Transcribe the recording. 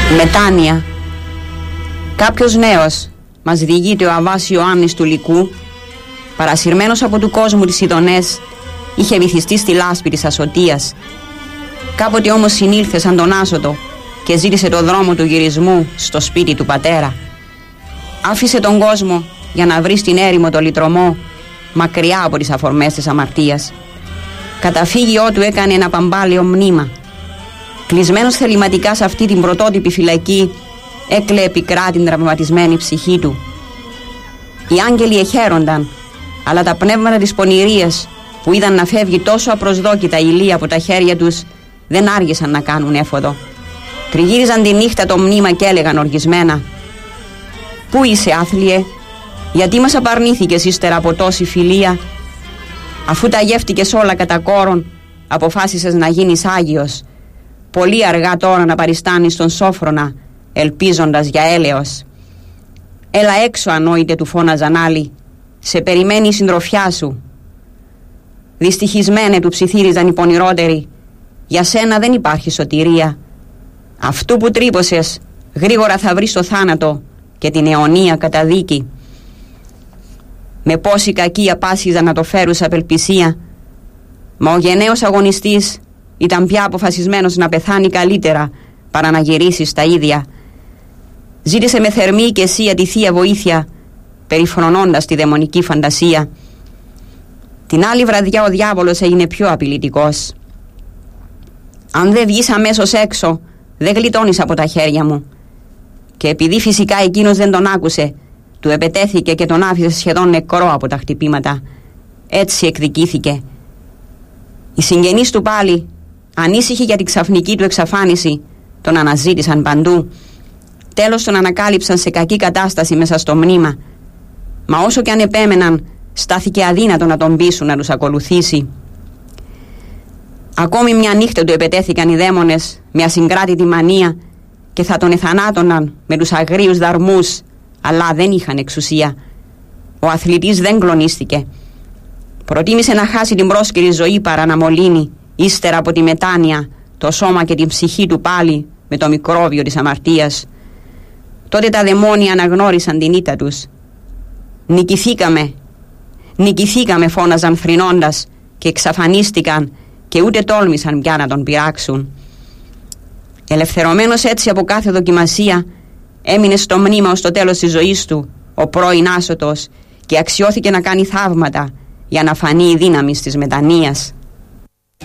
Μετάνοια. Κάποιος νέος, μας διηγείται ο Αββάς Ιωάννης του Λυκού, παρασυρμένος από του κόσμου τις ειδονές, είχε βυθιστεί στη λάσπη της ασωτείας. Κάποτε όμως συνήλθε σαν τον άσωτο και ζήτησε το δρόμο του γυρισμού στο σπίτι του πατέρα. Άφησε τον κόσμο για να βρει στην έρημο το λυτρωμό, μακριά από τις αφορμές της αμαρτίας. Καταφύγιό του έκανε ένα παμπάλαιο μνήμα. Κλεισμένος θεληματικά σε αυτή την πρωτότυπη φυλακή, έκλαιε πικρά την τραυματισμένη ψυχή του. Οι άγγελοι εχαίρονταν, αλλά τα πνεύματα της πονηρίας που είδαν να φεύγει τόσο απροσδόκητα ηλία από τα χέρια τους δεν άργησαν να κάνουν έφοδο. Τριγύριζαν τη νύχτα το μνήμα και έλεγαν οργισμένα: «Πού είσαι, άθλιε, γιατί μας απαρνήθηκες ύστερα από τόση φιλία? Αφού τα γεύτηκες όλα κατά κόρον, αποφάσισες να γίνεις Άγιος. Πολύ αργά τώρα να παριστάνεις τον Σόφρονα, ελπίζοντας για έλεος. Έλα έξω, ανόητε», του φώναζαν άλλοι, «σε περιμένει η συντροφιά σου». «Δυστυχισμένε», του ψιθύριζαν οι πονηρότεροι, «για σένα δεν υπάρχει σωτηρία. Αυτού που τρύπωσες γρήγορα θα βρεις το θάνατο και την αιωνία καταδίκη». Με πόση κακία πάσχιζαν να το φέρουν σε απελπισία, μα ο γενναίος αγωνιστής ήταν πια αποφασισμένος να πεθάνει καλύτερα παρά να γυρίσει στα ίδια. Ζήτησε με θερμή και αισία τη θεία βοήθεια, περιφρονώντας τη δαιμονική φαντασία. Την άλλη βραδιά ο διάβολος έγινε πιο απειλητικός. «Αν δεν βγεις αμέσως έξω, δεν γλιτώνεις από τα χέρια μου». Και επειδή φυσικά εκείνος δεν τον άκουσε, του επετέθηκε και τον άφησε σχεδόν νεκρό από τα χτυπήματα. Έτσι εκδικήθηκε. Οι συγγενείς του πάλι, ανήσυχοι για την ξαφνική του εξαφάνιση, τον αναζήτησαν παντού. Τέλος τον ανακάλυψαν σε κακή κατάσταση μέσα στο μνήμα. Μα όσο και αν επέμεναν, στάθηκε αδύνατο να τον πείσουν να τους ακολουθήσει. Ακόμη μια νύχτα του επετέθηκαν οι δαίμονες με ασυγκράτητη μανία και θα τον εθανάτωναν με τους αγρίους δαρμούς, αλλά δεν είχαν εξουσία. Ο αθλητής δεν κλονίστηκε. Προτίμησε να χάσει την πρόσκαιρη ζωή παρά να μολύνει, ύστερα από τη μετάνοια, το σώμα και την ψυχή του πάλι με το μικρόβιο της αμαρτίας. Τότε τα δαιμόνια αναγνώρισαν την ήττα τους. «Νικηθήκαμε, νικηθήκαμε», φώναζαν θρηνώντας και εξαφανίστηκαν και ούτε τόλμησαν πια να τον πειράξουν. Ελευθερωμένος έτσι από κάθε δοκιμασία, έμεινε στο μνήμα ως το τέλος της ζωής του ο πρώην άσωτος και αξιώθηκε να κάνει θαύματα για να φανεί η δύναμη της μετανοίας.